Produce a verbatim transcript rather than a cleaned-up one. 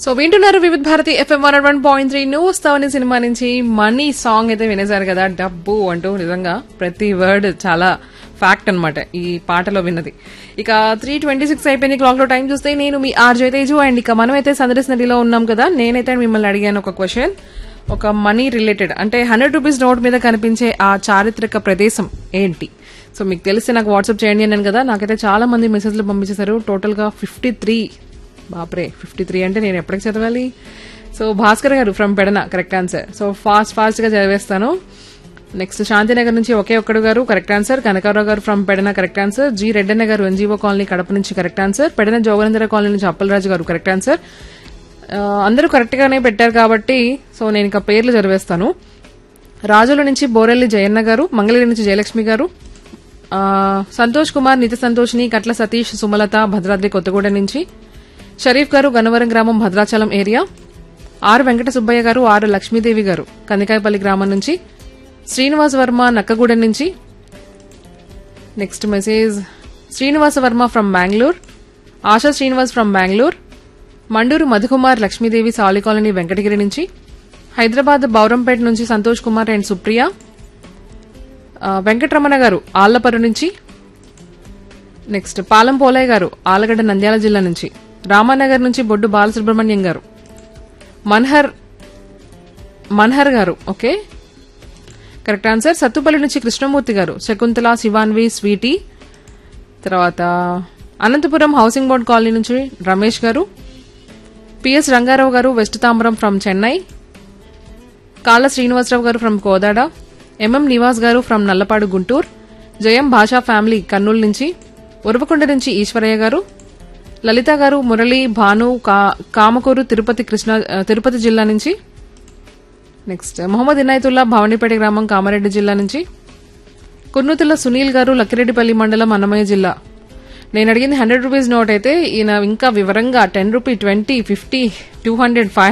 So వింటున్నారు వివిధ Bharati FM one one point three news తవని cinema నుంచి మనీ సాంగ్ అయితే వినేశారు కదా. డబ్బు అంటూ నిజంగా ప్రతి వర్డ్ చాలా ఫ్యాక్ట్ అనమాట ఈ పాటలో విన్నది. ఇక త్రీ ట్వంటీ సిక్స్ అయిపోయింది క్లాక్ లో. టైం చూస్తే నేను మీ ఆర్జే తేజు అండ్ ఇక మనం అయితే సందర్శ నదిలో ఉన్నాం కదా. నేనైతే మిమ్మల్ని అడిగాను ఒక క్వశ్చన్, ఒక మనీ రిలేటెడ్ అంటే హండ్రెడ్ రూపీస్ నోట్ మీద కనిపించే ఆ చారిత్రక ప్రదేశం ఏంటి? సో మీకు తెలిస్తే నాకు వాట్సాప్ చేయండి అన్నాను కదా. నాకైతే చాలా మంది మెసేజ్లు పంపించేశారు. టోటల్ గా ఫిఫ్టీ త్రీ బాప్రే ఫిఫ్టీ త్రీ అంటే నేను ఎప్పటికి చదవాలి. సో భాస్కర్ గారు from Pedana correct answer. So fast fast గా చదివేస్తాను. నెక్స్ట్ శాంతినగర్ నుంచి ఒకే ఒక్కడు గారు కరెక్ట్ ఆన్సర్. కనకారావు గారు from Pedana correct answer. G Reddanna గారు ఎన్జీఓ కాలనీ కడప నుంచి కరెక్ట్ ఆన్సర్. పెడన జోగనందర కాలనీ నుంచి అప్పలరాజు గారు కరెక్ట్ ఆన్సర్. అందరూ కరెక్ట్ గానే పెట్టారు కాబట్టి సో నేను ఇక పేర్లు చదివేస్తాను. రాజుల నుంచి బోరెల్లి జయన్న గారు, మంగళగిరి నుంచి జయలక్ష్మి గారు, సంతోష్ కుమార్, నిత్య సంతోష్ని, కట్ల సతీష్, సుమలత భద్రాద్రి కొత్తగూడెం నుంచి, షరీఫ్ గారు గన్నవరం గ్రామం భద్రాచలం ఏరియా, ఆర్ వెంకట సుబ్బయ్య గారు, ఆర్ లక్ష్మీదేవి గారు కందికాయపల్లి గ్రామం నుంచి, శ్రీనివాస వర్మ నక్కగూడెం నుంచి. Next message Srinivasa Varma from Bengaluru, ASHA Srinivas from Bengaluru, Mandur Madhukumar Lakshmidevi సాలి కాలనీ వెంకటగిరి నుంచి, హైదరాబాద్ బౌరంపేట నుంచి సంతోష్ కుమార్ అండ్ సుప్రియ, వెంకటరమణ గారు ఆళ్లపర్రు నుంచి, నెక్స్ట్ పాలం పోలయ్య గారు ఆలగడ్డ నంద్యాల జిల్లా నుంచి, రామానగర్ నుంచి బొడ్డు బాలసుబ్రహ్మణ్యం గారు, మన్హర్ మన్హర్ గారు ఓకే కరెక్ట్ ఆన్సర్. సత్తుపల్లి నుంచి కృష్ణమూర్తి గారు, శకుంతల, శివాన్వి, స్వీటీ, తర్వాత అనంతపురం హౌసింగ్ బోర్డ్ కాలనీ నుంచి రమేష్ గారు, పిఎస్ రంగారావు గారు వెస్ట్ తాంబరం ఫ్రమ్ చెన్నై, కాళ్ళ శ్రీనివాసరావు గారు ఫ్రమ్ కోదాడ, ఎంఎం నివాస్ గారు ఫ్రమ్ నల్లపాడు గుంటూరు, జయం భాషా ఫ్యామిలీ కర్నూలు నుంచి, ఉరవకొండ నుంచి ఈశ్వరయ్య గారు, లలిత గారు, మురళి, భాను, కామకూరు తిరుపతి కృష్ణ తిరుపతి జిల్లా నుంచి, నెక్స్ట్ మొహమ్మద్ ఇనాయతుల్లా భవానీపేట గ్రామం కామారెడ్డి జిల్లా నుంచి, కుర్నూతుల సునీల్ గారు లక్కిరెడ్డిపల్లి మండలం అన్నమయ్య జిల్లా. నేను అడిగింది హండ్రెడ్ రూపీస్ నోట్ అయితే ఈయన ఇంకా వివరంగా ten rupee, twenty, fifty, two hundred, five